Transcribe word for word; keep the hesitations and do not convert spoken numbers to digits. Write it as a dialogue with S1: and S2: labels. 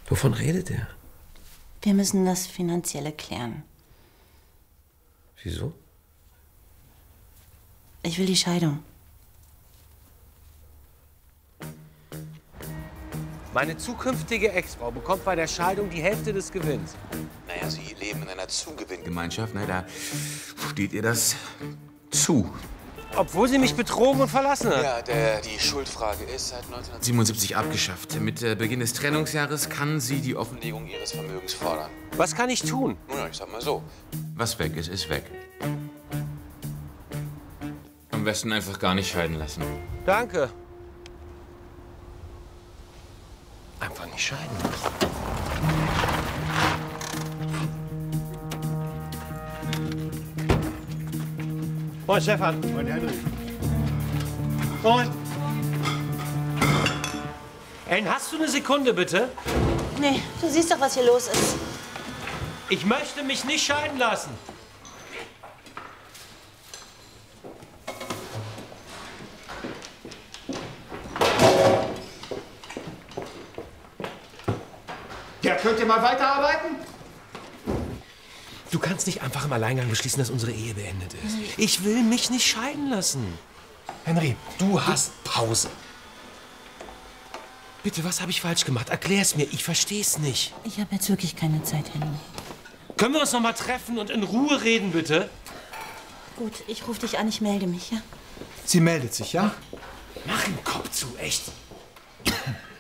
S1: Wovon redet er?
S2: Wir müssen das Finanzielle klären.
S1: Wieso?
S2: Ich will die Scheidung.
S3: Meine zukünftige Ex-Frau bekommt bei der Scheidung die Hälfte des Gewinns.
S4: Naja, Sie leben in einer Zugewinngemeinschaft, ne? Da steht ihr das zu.
S3: Obwohl sie mich betrogen und verlassen hat.
S4: Ja, der, die Schuldfrage ist seit neunzehnhundertsiebenundsiebzig abgeschafft. Mit äh, Beginn des Trennungsjahres kann sie die Offenlegung ihres Vermögens fordern.
S3: Was kann ich tun?
S4: Nun ja, ich sag mal so. Was weg ist, ist weg. Am besten einfach gar nicht scheiden lassen.
S3: Danke. Einfach nicht scheiden lassen. Moin, Stefan.
S5: Moin, Henry.
S3: Moin. Ellen, hast du eine Sekunde, bitte?
S2: Nee, du siehst doch, was hier los ist.
S3: Ich möchte mich nicht scheiden lassen.
S5: Ja, könnt ihr mal weiterarbeiten?
S1: Du kannst nicht einfach im Alleingang beschließen, dass unsere Ehe beendet ist. Ich will mich nicht scheiden lassen.
S5: Henry, du hast Pause.
S1: Bitte, was habe ich falsch gemacht? Erklär's mir, ich versteh's nicht.
S2: Ich habe jetzt wirklich keine Zeit, Henry.
S1: Können wir uns noch mal treffen und in Ruhe reden, bitte?
S2: Gut, ich rufe dich an, ich melde mich, ja?
S5: Sie meldet sich, ja?
S1: Mach den Kopf zu, echt.